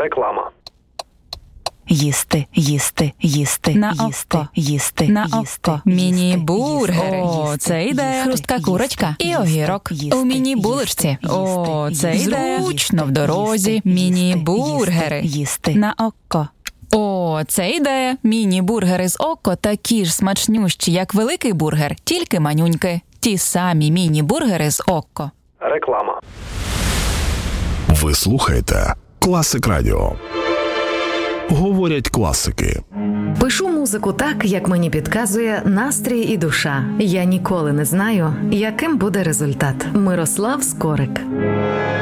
Реклама. Їсти, їсти, їсти, На їсти, око. їсти, На їсти, око. їсти, Міні-бургери. їсти, О, це ідея. їсти, Хрустка їсти, курочка і їсти, огірок. їсти, У міні-булочці. їсти, О, їсти, це їсти, ідея. їсти, Зручно в дорозі. їсти, Міні-бургери. їсти. На око. О, це ідея. Міні-бургери з око такі ж смачнющі, як великий бургер, тільки манюньки. Ті самі міні-бургери з око. Реклама. Ви слухаєте Класик Радіо. Говорять класики. Пишу музику так, як мені підказує настрій і душа. Я ніколи не знаю, яким буде результат. Мирослав Скорик.